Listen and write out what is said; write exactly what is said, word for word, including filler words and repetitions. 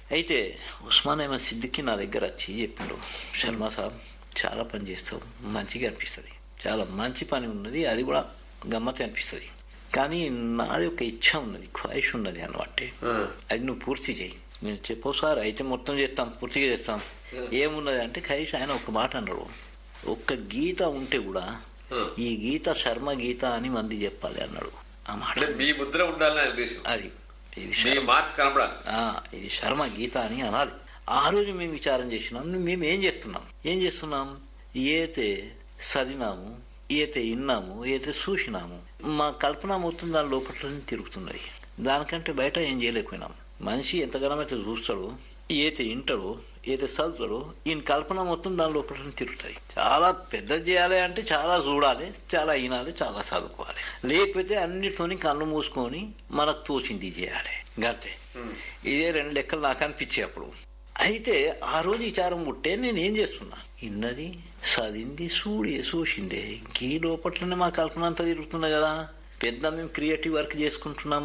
అయితే ఉస్మాన్ అహ్మద్ సిద్దికి నా దగ్గర వచ్చి చెప్పిండు, శర్మ సాబ్ చాలా పని చేస్తావు, మంచిగా అనిపిస్తుంది, చాలా మంచి పని ఉన్నది, అది కూడా గమ్మత్తు అనిపిస్తుంది, కానీ నాది ఒక ఇచ్చ ఉన్నది, ఖ్వాయిష్ ఉన్నది అన్నమాట, అది నువ్వు పూర్తి చేయి. నేను చెప్పు సార్, అయితే మొత్తం చేస్తాం, పూర్తిగా చేస్తాం. ఏమున్నది అంటే ఖైష్ ఆయన ఒక మాట అన్నాడు, ఒక్క గీత ఉంటే కూడా ఈ గీత శర్మ గీత అని మంది చెప్పాలి అన్నాడు. ఆ మాట మీ ముద్ర ఉండాలని అది ఇది ఇది శర్మ గీత అని అనాలి. ఆ రోజు మేము విచారం చేసినాం, మేము ఏం చేస్తున్నాం ఏం చేస్తున్నాం ఏతే చదివినాము, ఏతే విన్నాము, ఏతే చూసినాము, మా కల్పన మొత్తం దాని లోపల తిరుగుతున్నది, దానికంటే బయట ఏం చేయలేకపోయినాం. మనిషి ఎంతగానో అయితే చూస్తాడు, ఏతే వింటాడు, ఏతే చదువుతాడు, ఈయన కల్పన మొత్తం దాని లోపల తిరుగుతుంది. చాలా పెద్ద చేయాలి అంటే చాలా చూడాలి, చాలా వినాలి, చాలా చదువుకోవాలి, లేకపోతే అన్నిటితోని కన్ను మూసుకొని మనకు తోచింది చేయాలి గంతే. ఇదే రెండు లెక్కలు నాకు అనిపించే అప్పుడు. అయితే ఆ రోజు విచారం పుట్టే నేనేం చేస్తున్నా, ఇన్నది చదివింది చూడి చూసిండే, ఈ లోపట్లనే మా కల్పన అంతా తిరుగుతున్నా కదా, పెద్ద మేము క్రియేటివ్ వర్క్ చేసుకుంటున్నాం